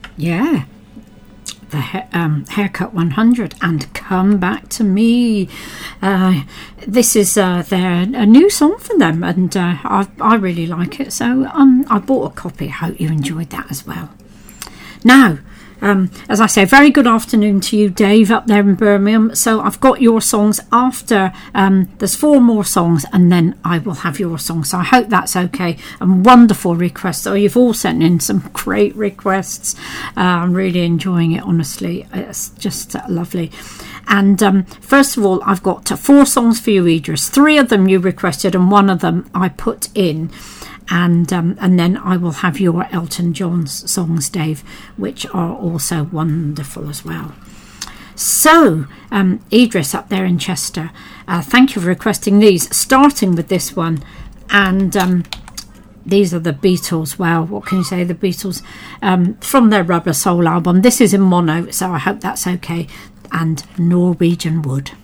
Yeah. The Haircut 100 and Come Back to Me. This is a new song for them, and I really like it, so I bought a copy. I hope you enjoyed that as well. Now, as I say, very good afternoon to you, Dave, up there in Birmingham. So I've got your songs after. There's 4 more songs, and then I will have your songs. So I hope that's okay. And wonderful requests. Oh, you've all sent in some great requests. I'm really enjoying it, honestly. It's just lovely. And first of all, I've got 4 songs for you, Idris. 3 of them you requested, and 1 of them I put in. And then I will have your Elton John's songs, Dave, which are also wonderful as well. So, Idris up there in Chester, thank you for requesting these, starting with this one. And these are the Beatles. Well, what can you say? The Beatles from their Rubber Soul album. This is in mono, so I hope that's okay. And Norwegian Wood.